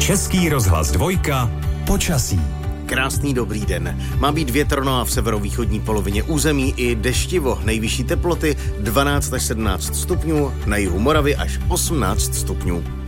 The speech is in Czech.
Český rozhlas 2. Počasí. Krásný dobrý den. Má být větrno a v severovýchodní polovině území i deštivo. Nejvyšší teploty 12 až 17 stupňů, na jihu Moravy až 18 stupňů.